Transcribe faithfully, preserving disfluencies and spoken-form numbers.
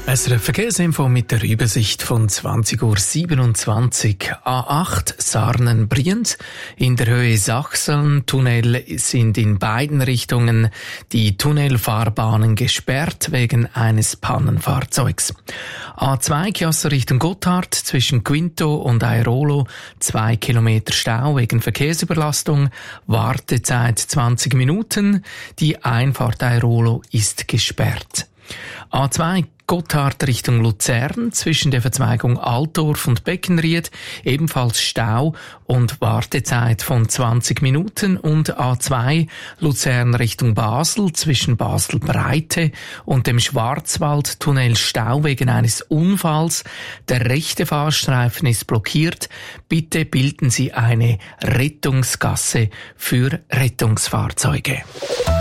S R F Verkehrsinfo mit der Übersicht von zwanzig Uhr siebenundzwanzig. A acht Sarnen-Brienz in der Höhe Sachsen. Tunnel sind in beiden Richtungen die Tunnelfahrbahnen gesperrt wegen eines Pannenfahrzeugs. A zwei Chiasso Richtung Gotthard zwischen Quinto und Airolo zwei Kilometer Stau wegen Verkehrsüberlastung. Wartezeit zwanzig Minuten. Die Einfahrt Airolo ist gesperrt. A zwei Gotthard Richtung Luzern zwischen der Verzweigung Altdorf und Beckenried ebenfalls Stau und Wartezeit von zwanzig Minuten, und A zwei Luzern Richtung Basel zwischen Basel-Breite und dem Schwarzwaldtunnel Stau wegen eines Unfalls. Der rechte Fahrstreifen ist blockiert. Bitte bilden Sie eine Rettungsgasse für Rettungsfahrzeuge.